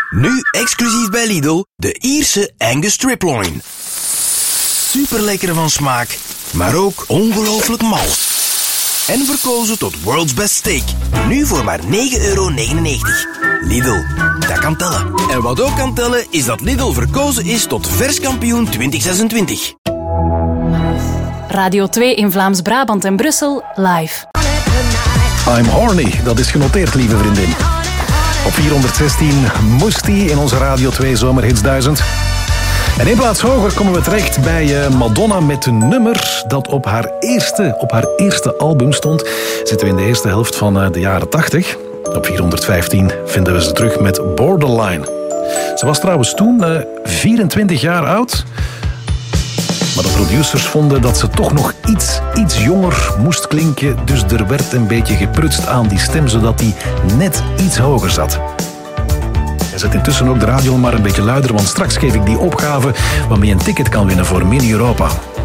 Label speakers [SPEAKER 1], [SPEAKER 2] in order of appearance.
[SPEAKER 1] Nu exclusief bij Lidl, de Ierse Angus Striploin. Super lekker van smaak, maar ook ongelooflijk mals. En verkozen tot World's Best Steak. Nu voor maar €9,99. Lidl, dat kan tellen. En wat ook kan tellen, is dat Lidl verkozen is tot verskampioen 2026.
[SPEAKER 2] Radio 2 in Vlaams-Brabant en Brussel, live.
[SPEAKER 3] I'm horny, dat is genoteerd, lieve vriendin. Op 416 moest die in onze Radio 2 Zomerhits 1000. En één plaats hoger komen we terecht bij Madonna met een nummer dat op haar eerste album stond. Zitten we in de eerste helft van de jaren 80. Op 415 vinden we ze terug met Borderline. Ze was trouwens toen 24 jaar oud. Maar de producers vonden dat ze toch nog iets jonger moest klinken. Dus er werd een beetje geprutst aan die stem, zodat die net iets hoger zat. Zet intussen ook de radio maar een beetje luider, want straks geef ik die opgave waarmee je een ticket kan winnen voor Mini Europa.